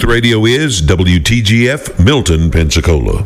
Radio is WTGF Milton, Pensacola.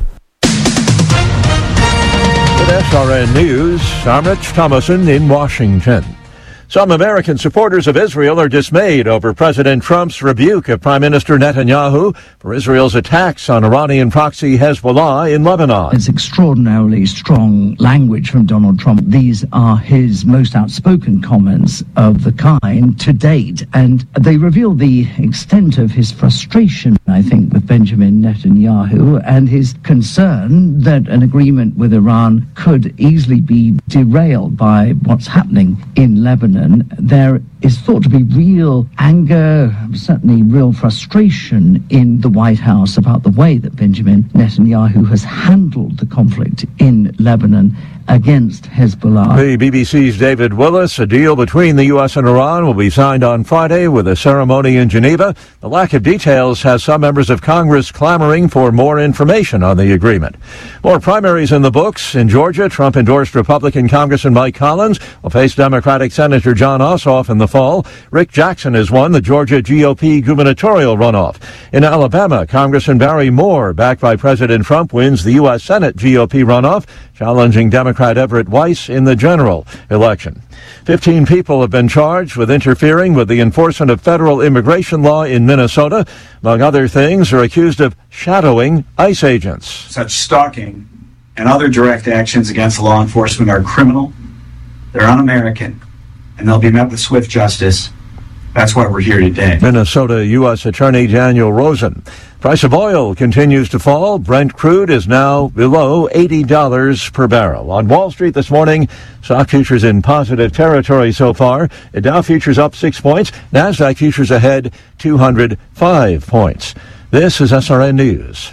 With SRN News, I'm Rich Thomason in Washington. Some American supporters of Israel are dismayed over President Trump's rebuke of Prime Minister Netanyahu for Israel's attacks on Iranian proxy Hezbollah in Lebanon. It's extraordinarily strong language from Donald Trump. These are his most outspoken comments of the kind to date, and they reveal the extent of his frustration, I think, with Benjamin Netanyahu and his concern that an agreement with Iran could easily be derailed by what's happening in Lebanon. There is thought to be real anger, certainly real frustration in the White House about the way that Benjamin Netanyahu has handled the conflict in Lebanon against Hezbollah. The BBC's David Willis. A deal between the U.S. and Iran will be signed on Friday with a ceremony in Geneva. The lack of details has some members of Congress clamoring for more information on the agreement. More primaries in the books. In Georgia, Trump-endorsed Republican Congressman Mike Collins will face Democratic Senator John Ossoff in the fall. Rick Jackson has won the Georgia GOP gubernatorial runoff. In Alabama, Congressman Barry Moore, backed by President Trump, wins the U.S. Senate GOP runoff, challenging Democrat Everett Weiss in the general election. 15 people have been charged with interfering with the enforcement of federal immigration law in Minnesota. Among other things, are accused of shadowing ICE agents. Such stalking and other direct actions against law enforcement are criminal, they're un-American, and they'll be met with swift justice. That's why we're here today. Minnesota U.S. Attorney Daniel Rosen. Price of oil continues to fall. Brent crude is now below $80 per barrel. On Wall Street this morning, stock futures in positive territory so far. The Dow futures up 6 points. NASDAQ futures ahead 205 points. This is SRN News.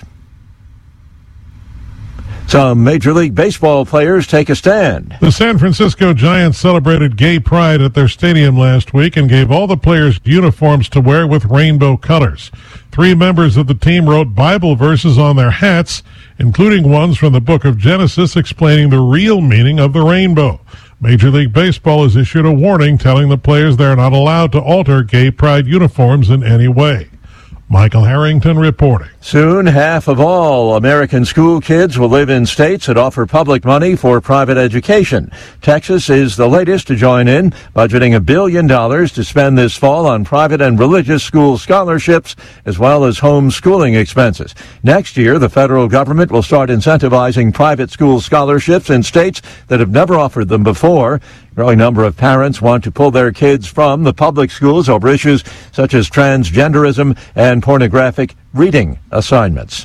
Some Major League Baseball players take a stand. The San Francisco Giants celebrated gay pride at their stadium last week and gave all the players uniforms to wear with rainbow colors. 3 members of the team wrote Bible verses on their hats, including ones from the book of Genesis explaining the real meaning of the rainbow. Major League Baseball has issued a warning telling the players they are not allowed to alter gay pride uniforms in any way. Michael Harrington reporting. Soon, half of all American school kids will live in states that offer public money for private education. Texas is the latest to join in, budgeting $1 billion to spend this fall on private and religious school scholarships, as well as homeschooling expenses. Next year, the federal government will start incentivizing private school scholarships in states that have never offered them before. A growing number of parents want to pull their kids from the public schools over issues such as transgenderism and pornographic reading assignments.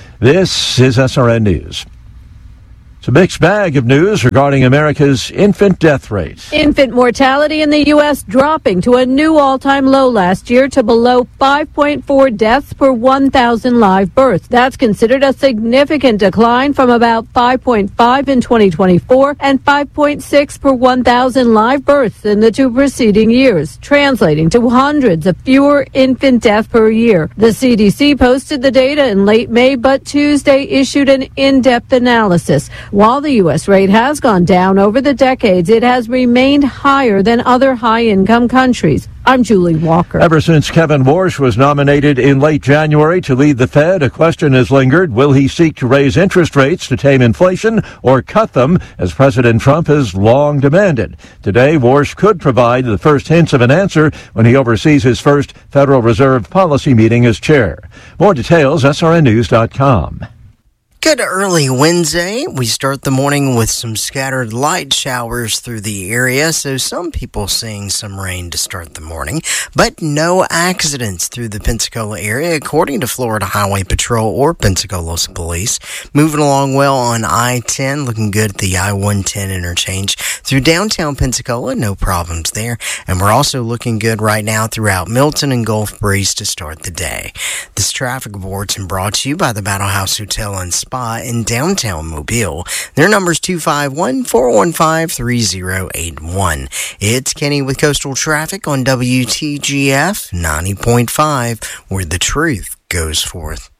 This is SRN News. It's a mixed bag of news regarding America's infant death rate. Infant mortality in the U.S. dropping to a new all-time low last year to below 5.4 deaths per 1,000 live births. That's considered a significant decline from about 5.5 in 2024 and 5.6 per 1,000 live births in the 2 preceding years, translating to hundreds of fewer infant deaths per year. The CDC posted the data in late May, but Tuesday issued an in-depth analysis. While the U.S. rate has gone down over the decades, it has remained higher than other high-income countries. I'm Julie Walker. Ever since Kevin Warsh was nominated in late January to lead the Fed, a question has lingered. Will he seek to raise interest rates to tame inflation or cut them, as President Trump has long demanded? Today, Warsh could provide the first hints of an answer when he oversees his first Federal Reserve policy meeting as chair. More details, srnnews.com. Good early Wednesday. We start the morning with some scattered light showers through the area, so some people seeing some rain to start the morning, but no accidents through the Pensacola area, according to Florida Highway Patrol or Pensacola Police. Moving along well on I-10, looking good at the I-110 interchange. Through downtown Pensacola, no problems there, and we're also looking good right now throughout Milton and Gulf Breeze to start the day. This traffic bulletin brought to you by the Battle House Hotel and Spa in downtown Mobile. Their number's 251-415-3081. It's Kenny with Coastal Traffic on WTGF 90.5, where the truth goes forth.